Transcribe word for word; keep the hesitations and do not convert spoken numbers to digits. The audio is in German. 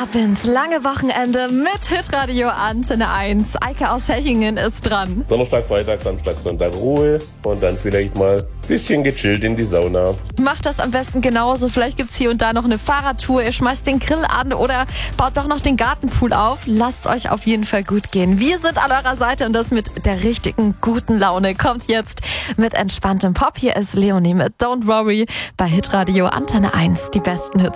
Ab ins lange Wochenende mit Hitradio Antenne eins. Eike aus Hechingen ist dran. Donnerstag, Freitag, Samstag, Sonntag Ruhe und dann vielleicht mal ein bisschen gechillt in die Sauna. Macht das am besten genauso. Vielleicht gibt's hier und da noch eine Fahrradtour. Ihr schmeißt den Grill an oder baut doch noch den Gartenpool auf. Lasst euch auf jeden Fall gut gehen. Wir sind an eurer Seite und das mit der richtigen guten Laune. Kommt jetzt mit entspanntem Pop. Hier ist Leonie mit Don't Worry bei Hitradio Antenne eins. Die besten Hits.